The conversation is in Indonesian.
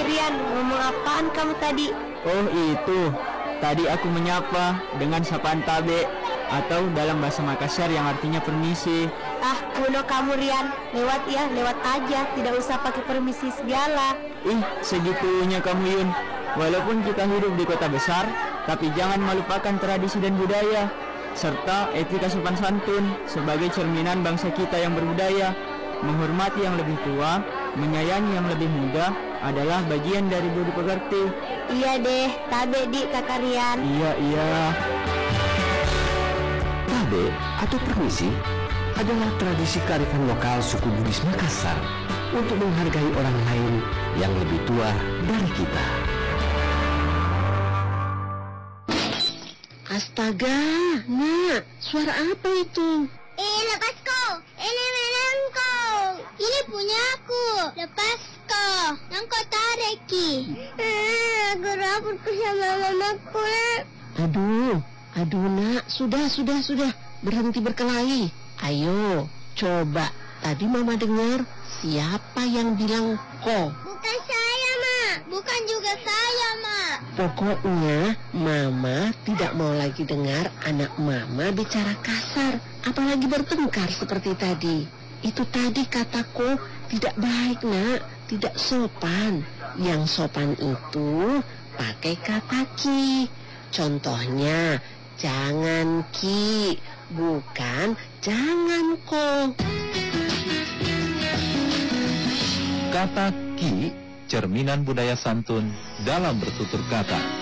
Hai Rian, ngomong apaan kamu tadi? Oh itu, tadi aku menyapa dengan sapaan tabe, atau dalam bahasa Makassar yang artinya permisi. Ah, kuno kamu Rian, lewat ya, lewat aja, tidak usah pakai permisi segala. Ih, segitunya kamu Yun. Walaupun kita hidup di kota besar, tapi jangan melupakan tradisi dan budaya, serta etika sopan santun sebagai cerminan bangsa kita yang berbudaya. Menghormati yang lebih tua, menyayangi yang lebih muda adalah bagian dari budi pekerti. Iya deh, tabe di kakak Rian. Iya. Tabe atau permisi adalah tradisi kearifan lokal suku Bugis Makassar untuk menghargai orang lain yang lebih tua dari kita. Astaga, Nak, suara apa itu? Lepasku, ini mainanku. Ini punyaku. Lepasku, yang kau tariki. Aku rambutku sama mamaku. Aduh Nak, sudah. Berhenti berkelahi. Ayo, coba. Tadi Mama dengar siapa yang bilang ko? Bukan saya, Mak. Bukan juga saya, Mak. Pokoknya Mama tidak mau lagi dengar anak Mama bicara kasar, apalagi bertengkar seperti tadi. Itu tadi kataku tidak baik, Nak. Tidak sopan. Yang sopan itu pakai kata ki. Contohnya, jangan ki, bukan jangan ko. Kata ki, cerminan budaya santun dalam bertutur kata.